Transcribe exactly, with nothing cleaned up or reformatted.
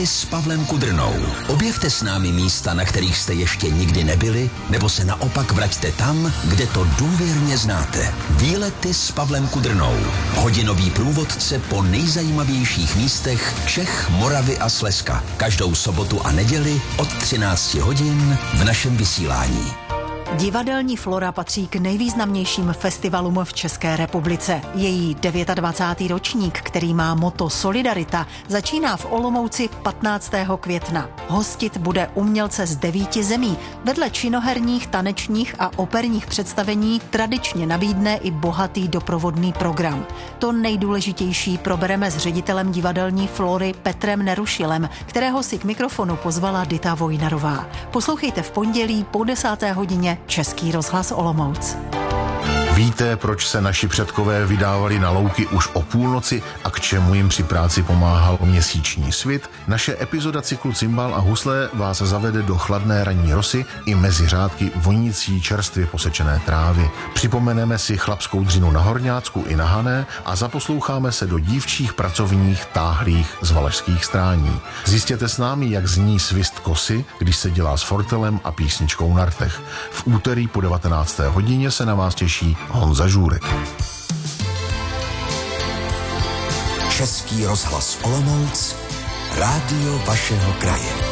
S Pavlem Kudrnou. Objevte s námi místa, na kterých jste ještě nikdy nebyli, nebo se naopak vraťte tam, kde to důvěrně znáte. Výlety s Pavlem Kudrnou. Hodinový průvodce po nejzajímavějších místech Čech, Moravy a Slezska. Každou sobotu a neděli od třinácti hodin v našem vysílání. Divadelní Flora patří k nejvýznamnějším festivalům v České republice. Její dvacátý devátý ročník, který má motto Solidarita, začíná v Olomouci patnáctého května. Hostit bude umělce z devíti zemí. Vedle činoherních, tanečních a operních představení tradičně nabídne i bohatý doprovodný program. To nejdůležitější probereme s ředitelem divadelní Flory Petrem Nerušilem, kterého si k mikrofonu pozvala Dita Vojnarová. Poslouchejte v pondělí po desáté hodině Český rozhlas Olomouc. Víte, proč se naši předkové vydávali na louky už o půlnoci a k čemu jim při práci pomáhal měsíční svit? Naše epizoda cyklu Cimbál a husle vás zavede do chladné ranní rosy i mezi řádky vonící čerstvě posečené trávy. Připomeneme si chlapskou dřinu na Horňácku i na Hané a zaposloucháme se do dívčích pracovních táhlých z valašských strání. Zjistěte s námi, jak zní svist kosy, když se dělá s fortelem a písničkou na rtech. V úterý po devatenácté hodině se na vás těší Honza Žůrek. Český rozhlas Olomouc, rádio vašeho kraje.